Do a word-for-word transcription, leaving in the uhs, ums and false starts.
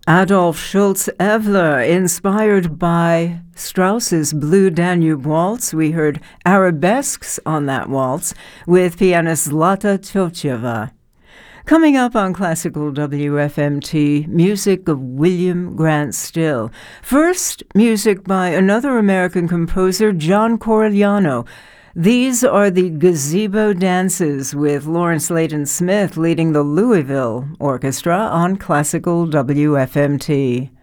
Adolf Schultz-Evler, inspired by Strauss's Blue Danube Waltz. We heard arabesques on that waltz with pianist Zlata Totcheva. Coming up on Classical W F M T, music of William Grant Still. First, music by another American composer, John Corigliano. These are the Gazebo Dances with Lawrence Layton Smith leading the Louisville Orchestra on Classical W F M T.